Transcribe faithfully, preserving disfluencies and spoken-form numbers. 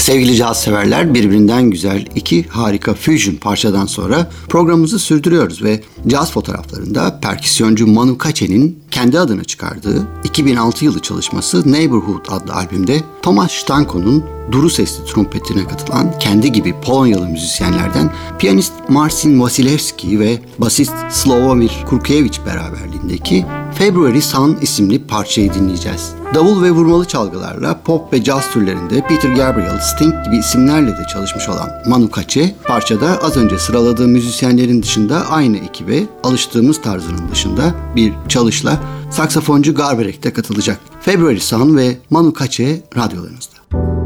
Sevgili caz severler, birbirinden güzel iki harika fusion parçadan sonra programımızı sürdürüyoruz ve caz fotoğraflarında perküsyoncu Manu Katche'nin kendi adına çıkardığı iki bin altı yılı çalışması Neighborhood adlı albümde Tomasz Stanko'nun duru sesli trompetine katılan kendi gibi Polonyalı müzisyenlerden piyanist Marcin Wasilewski ve basist Sławomir Kurkiewicz beraberliğindeki February Sun isimli parçayı dinleyeceğiz. Davul ve vurmalı çalgılarla pop ve caz türlerinde Peter Gabriel, Sting gibi isimlerle de çalışmış olan Manu Katche, parçada az önce sıraladığım müzisyenlerin dışında aynı ekibe alıştığımız tarzının dışında bir çalışla saksafoncu Garberek'te katılacak. February Sun ve Manu Katche radyolarınızda.